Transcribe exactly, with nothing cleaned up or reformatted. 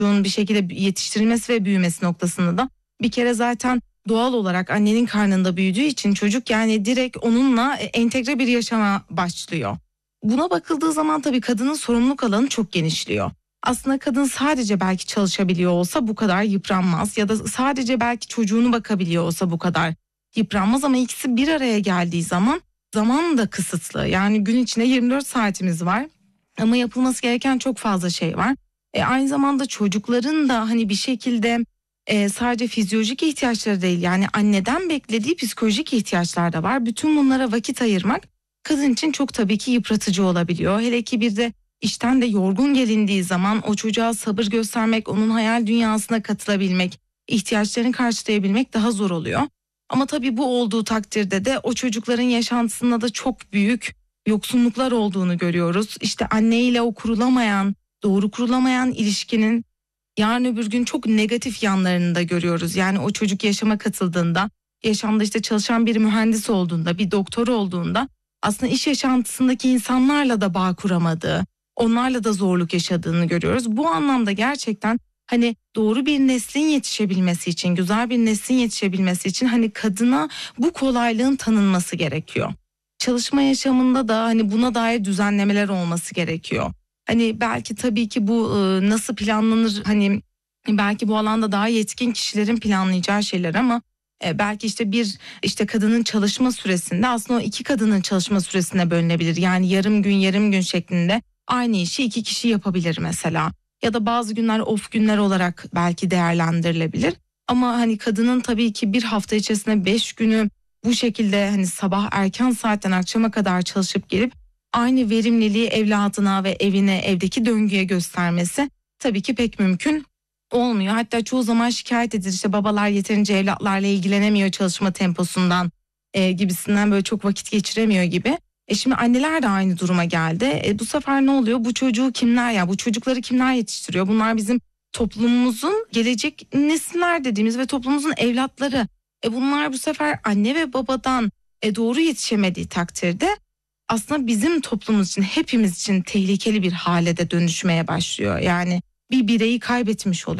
çocuğun bir şekilde yetiştirilmesi ve büyümesi noktasında da bir kere zaten doğal olarak annenin karnında büyüdüğü için çocuk yani direkt onunla entegre bir yaşama başlıyor. Buna bakıldığı zaman tabii kadının sorumluluk alanı çok genişliyor. Aslında kadın sadece belki çalışabiliyor olsa bu kadar yıpranmaz ya da sadece belki çocuğunu bakabiliyor olsa bu kadar yıpranmaz ama ikisi bir araya geldiği zaman zaman da kısıtlı. Yani gün içinde yirmi dört saatimiz var ama yapılması gereken çok fazla şey var. E, aynı zamanda çocukların da hani bir şekilde e, sadece fizyolojik ihtiyaçları değil yani anneden beklediği psikolojik ihtiyaçlar da var. Bütün bunlara vakit ayırmak kadın için çok tabii ki yıpratıcı olabiliyor. Hele ki bir de işten de yorgun gelindiği zaman o çocuğa sabır göstermek, onun hayal dünyasına katılabilmek, ihtiyaçlarını karşılayabilmek daha zor oluyor. Ama tabii bu olduğu takdirde de o çocukların yaşantısında da çok büyük yoksunluklar olduğunu görüyoruz. İşte anneyle o kurulamayan, doğru kurulamayan ilişkinin yarın öbür gün çok negatif yanlarını da görüyoruz. Yani o çocuk yaşama katıldığında, yaşamda işte çalışan bir mühendis olduğunda, bir doktor olduğunda aslında iş yaşantısındaki insanlarla da bağ kuramadığı, onlarla da zorluk yaşadığını görüyoruz. Bu anlamda gerçekten hani doğru bir neslin yetişebilmesi için, güzel bir neslin yetişebilmesi için hani kadına bu kolaylığın tanınması gerekiyor. Çalışma yaşamında da hani buna dair düzenlemeler olması gerekiyor. Hani belki tabii ki bu e, nasıl planlanır hani belki bu alanda daha yetkin kişilerin planlayacağı şeyler ama e, belki işte bir işte kadının çalışma süresinde aslında o iki kadının çalışma süresine bölünebilir. Yani yarım gün yarım gün şeklinde aynı işi iki kişi yapabilir mesela. Ya da bazı günler off günler olarak belki değerlendirilebilir. Ama hani kadının tabii ki bir hafta içerisinde beş günü bu şekilde hani sabah erken saatten akşama kadar çalışıp gelip aynı verimliliği evladına ve evine, evdeki döngüye göstermesi tabii ki pek mümkün olmuyor. Hatta çoğu zaman şikayet edilir işte babalar yeterince evlatlarla ilgilenemiyor çalışma temposundan e, gibisinden böyle çok vakit geçiremiyor gibi. E şimdi anneler de aynı duruma geldi. E bu sefer ne oluyor? Bu çocuğu kimler ya? Bu çocukları kimler yetiştiriyor? Bunlar bizim toplumumuzun gelecek nesiller dediğimiz ve toplumumuzun evlatları. E bunlar bu sefer anne ve babadan e doğru yetişemediği takdirde aslında bizim toplumumuz için hepimiz için tehlikeli bir hale de dönüşmeye başlıyor. Yani bir bireyi kaybetmiş oluyor.